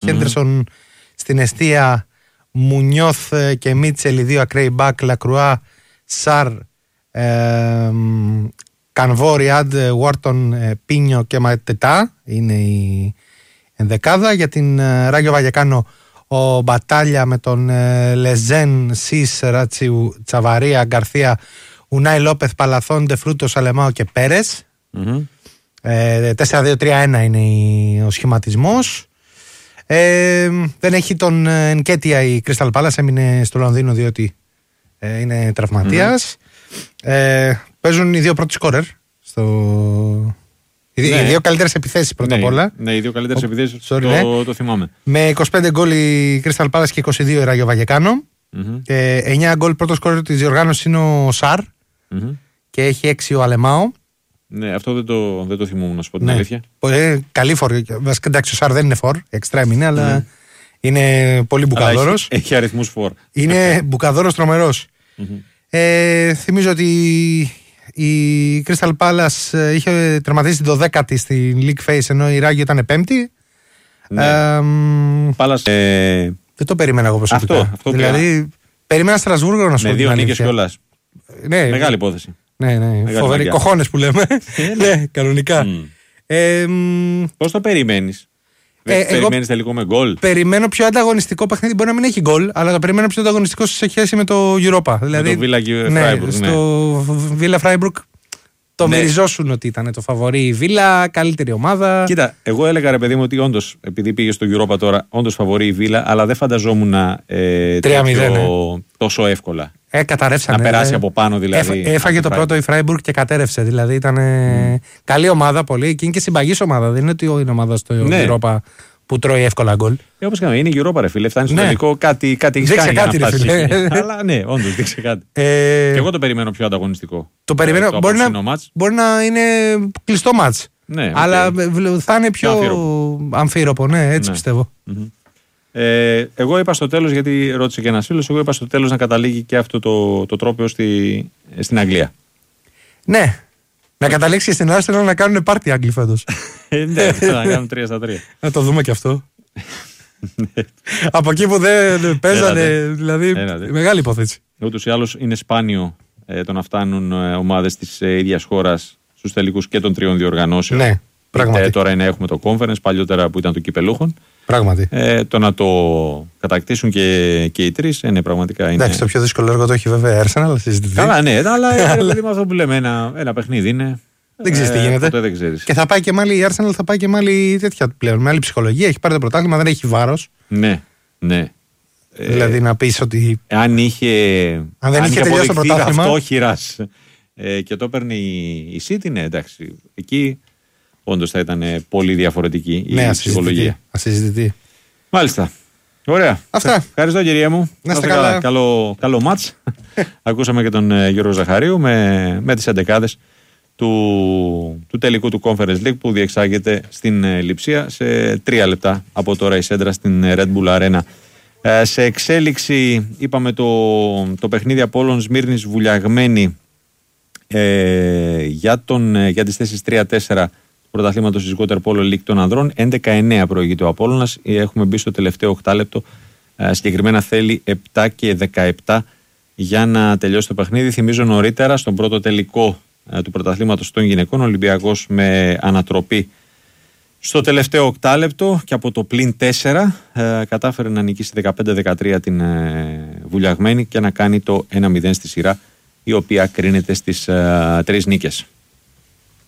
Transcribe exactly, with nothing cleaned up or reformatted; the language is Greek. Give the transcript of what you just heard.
Χέντερσον mm. στην εστία, Μουνιώθ και Μίτσελ, οι δύο ακραίοι μπακ, Λακρουά, Σαρ, ε, Κανβό, Ριάντ, Βόρτον, Πίνιο και Ματετά είναι η ενδεκάδα. Για την ε, Ράγιο Βαγεκάνο ο Μπατάλια με τον ε, Λεζέν, Σις, Ρατσιου, Τσαβαρία, Γκαρθία, Ουνάι Λόπεθ, Παλαθόν, Ντεφρούτο, Σαλεμάο και Πέρες. Mm-hmm. ε, τέσσερα δύο τρία ένα είναι ο σχηματισμός. Ε, δεν έχει τον Ενκέτια η Crystal Palace, έμεινε στο Λονδίνο διότι ε, είναι τραυματίας. Mm-hmm. ε, παίζουν οι δύο πρώτοι σκόρερ στο... ναι. οι δύο καλύτερες επιθέσεις πρώτα ναι, απ' όλα. Ναι, οι δύο καλύτερες επιθέσεις, sorry, το, ναι. το θυμάμαι. Με είκοσι πέντε γκολ η Crystal Palace και είκοσι δύο η Ράγιο Βαγεκάνο. Mm-hmm. ε, εννιά γκολ πρώτο σκόρερ της διοργάνωσης είναι ο Σαρ mm-hmm. και έχει έξι ο Αλεμάο. Ναι, αυτό δεν το, δεν το θυμούμαι, να σου πω την ναι. αλήθεια. Ε, καλή φορ. Βασικά, εντάξει, ο Σαρ δεν είναι φορ, εξτρέμ είναι, αλλά mm. είναι πολύ μπουκαδόρος. Έχει, έχει αριθμούς φορ. Είναι μπουκαδόρος τρομερός. Mm-hmm. Ε, θυμίζω ότι η Crystal Palace είχε τερματίσει την δωδέκατη στη League Phase, ενώ η Ράγιο ήταν πέμπτη. Ναι. Ε, Palace, ε... δεν το περίμενα εγώ προσωπικά. Αυτό, αυτό δηλαδή, και... περίμενα Στρασβούργο να σου πω. Με δύο νίκες κιόλας. Ναι, μεγάλη υπόθεση. Ναι, ναι. Φοβερή κοχώνες που λέμε. Ναι, κανονικά. Mm. Ε, Πώς το περιμένεις? Ε, περιμένεις τελικό με γκολ? Περιμένω πιο ανταγωνιστικό παιχνίδι. Μπορεί να μην έχει γκολ, αλλά το περιμένω πιο ανταγωνιστικό σε σχέση με το Europa. Δηλαδή, με το Villa ναι, Freiburg. Στο Villa Freiburg το ναι. μεριζόσουν ότι ήταν το φαβορί η Villa, καλύτερη ομάδα. Κοίτα, εγώ έλεγα ρε παιδί μου ότι όντως, επειδή πήγε στο Europa τώρα, όντως φαβορί η Villa, αλλά δεν φανταζόμουν ε, τέτοιο, τόσο εύκολα. Ε, καταρρεύσανε, να περάσει ε, από πάνω δηλαδή. Έφα, έφαγε το πρώτο η Freiburg και κατέρευσε. Δηλαδή ήταν mm. καλή ομάδα πολύ. Και είναι και συμπαγής ομάδα. Δεν είναι ότι είναι ομάδα στο ναι. Europa που τρώει εύκολα γκολ. Ε, όπως κάνουμε, είναι η Europa, ρε φίλε. Φτάνει στο ναι. τελικό, κάτι, κάτι έχει κάνει. Κάτι, ρε φίλε. Αλλά ναι, όντως δείξε κάτι. Ε, και εγώ το περιμένω πιο ανταγωνιστικό. Το περιμένω. Ε, το μπορεί, να, μπορεί να είναι κλειστό μάτς. Ναι, αλλά okay. θα είναι πιο αμφίροπο. αμφίροπο. Ναι, έτσι ναι. πιστεύω. Mm-hmm. Ε, εγώ είπα στο τέλος, γιατί ρώτησε και ένας φίλος, εγώ είπα στο τέλος να καταλήγει και αυτό το, το τρόπαιο στη, στην Αγγλία. Ναι. Να καταλήξει και στην Arsenal να κάνουν πάρτι Άγγλοι φέτος. Ναι, να κάνουν τρία στα τρία. Να το δούμε και αυτό. Από εκεί που δεν παίζανε, δηλαδή μεγάλη υπόθεση. Ούτως ή άλλως είναι σπάνιο ε, το να φτάνουν ε, ομάδες της ε, ίδιας χώρας στους τελικούς και των τριών διοργανώσεων. Ναι, πράγματι. Ε, τώρα είναι έχουμε το Conference, παλιότερα που ήταν του κυπελούχων. Πράγματι. Ε, το να το κατακτήσουν και, και οι τρεις είναι πραγματικά. Είναι... Εντάξει, το πιο δύσκολο έργο το έχει βέβαια η Arsenal, συζητηθεί. Καλά, ναι, αλλά δηλαδή με αυτό που λέμε, ένα, ένα παιχνίδι είναι. Δεν ξέρει ε, τι γίνεται. Ποτέ δεν ξέρεις. Και θα πάει και μάλλον η Arsenal θα πάει και μάλλον τέτοια πλέον. Με άλλη ψυχολογία. Έχει πάρει το πρωτάθλημα, δεν έχει βάρος. Ναι, ναι. Δηλαδή ε, να πεις ότι. Αν είχε. Αν δεν αν είχε τελειώσει το πρωτάθλημα. Αυτόχειρας ε, και το έπαιρνε η, η City, ναι, εντάξει. Εκεί όντως θα ήταν πολύ διαφορετική η ναι, ψυχολογία. Ασυζητητή. Μάλιστα. Ωραία. Αυτά. Ευχαριστώ κυρία μου. Να είστε καλά. καλά. Καλό, καλό μάτς. Ακούσαμε και τον ε, Γιώργο Ζαχαρίου με, με τις εντεκάδες του, του τελικού του Conference League που διεξάγεται στην ε, Λειψία σε τρία λεπτά από τώρα η Σέντρα στην ε, Red Bull Arena. Ε, σε εξέλιξη είπαμε το, το παιχνίδι Απόλλων Σμύρνης Βουλιαγμένη ε, για, τον, ε, για τις θέσεις τρία τέσσερα πρωταθλήματος της Water Polo League των ανδρών. έντεκα εννέα προηγείται ο Απόλλωνας. Έχουμε μπει στο τελευταίο οκτάλεπτο. Ε, συγκεκριμένα θέλει επτά και δεκαεπτά για να τελειώσει το παιχνίδι. Θυμίζω νωρίτερα στον πρώτο τελικό ε, του πρωταθλήματος των γυναικών, ο Ολυμπιακός με ανατροπή στο τελευταίο οκτάλεπτο και από το πλην τέσσερα ε, κατάφερε να νικήσει δεκαπέντε δεκατρία την ε, Βουλιαγμένη και να κάνει το ένα μηδέν στη σειρά, η οποία κρίνεται στις ε, τρεις νίκες.